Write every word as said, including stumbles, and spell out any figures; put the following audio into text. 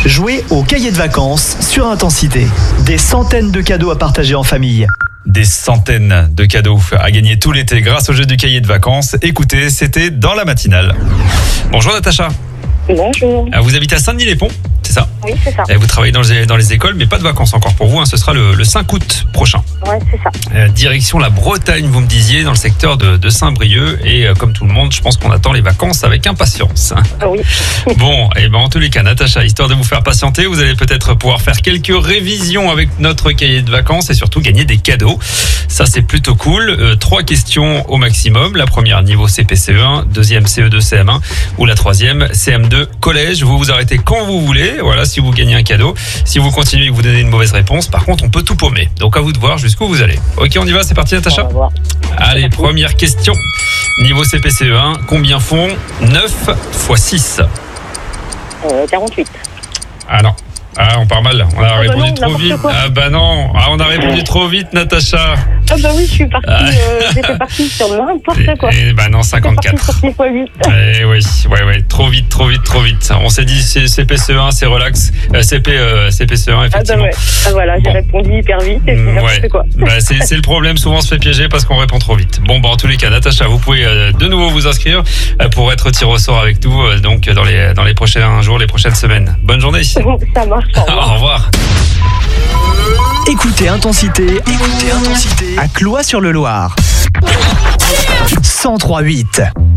Jouez au cahier de vacances sur Intensité. Des centaines de cadeaux à partager en famille. Des centaines de cadeaux à gagner tout l'été grâce au jeu du cahier de vacances. Écoutez, c'était dans la matinale. Bonjour Natacha. Bonjour. Vous habitez à Saint-Denis-les-Ponts, c'est ça ? Oui, c'est ça. Et vous travaillez dans les, dans les écoles, mais pas de vacances encore pour vous. Hein, ce sera le, le cinq août prochain. Ouais, c'est ça. Euh, direction la Bretagne, vous me disiez, dans le secteur de, de Saint-Brieuc. Et euh, comme tout le monde, je pense qu'on attend les vacances avec impatience. Ah oui. Bon, et ben en tous les cas, Natacha, histoire de vous faire patienter, vous allez peut-être pouvoir faire quelques révisions avec notre cahier de vacances et surtout gagner des cadeaux. Ça, c'est plutôt cool. Euh, trois questions au maximum. La première, niveau C P C E un. Deuxième, C E deux, C M un. Ou la troisième, C M deux, collège. Vous vous arrêtez quand vous voulez. Voilà, si vous gagnez un cadeau. Si vous continuez et que vous donnez une mauvaise réponse, par contre, on peut tout paumer. Donc, à vous de voir jusqu'où vous allez. Ok, on y va, c'est parti, Natacha ? On va voir. Allez, première question. Niveau C P C E un, combien font neuf fois six ? Euh, quarante-huit. Ah non. Ah, on part mal. On a bah répondu non, trop n'importe vite. quoi. Ah bah non. Ah, on a répondu trop vite, Natacha. Ah bah oui, je suis partie, Ah. euh, j'étais partie sur n'importe quoi. Et bah non, J'étais partie cinquante-quatre. sur six fois huit. Eh oui, ouais, ouais, trop vite, trop vite, trop vite. On s'est dit c'est C P C E un, c'est relax. Euh, C P, euh, C P C E un, Ah bah effectivement. ouais. Ah voilà, j'ai Bon. répondu hyper vite et puis Mm, n'importe ouais. quoi. Bah, c'est, c'est le problème, souvent on se fait piéger parce qu'on répond trop vite. Bon, bah en tous les cas, Natacha, vous pouvez euh, de nouveau vous inscrire euh, pour être tiré au sort avec nous euh, donc dans les dans les prochains jours, les prochaines semaines. Bonne journée. Ça marche. Au revoir. Au revoir. Écoutez Intensité, écoutez Intensité à Cloix-sur-le-Loir. cent trois virgule huit.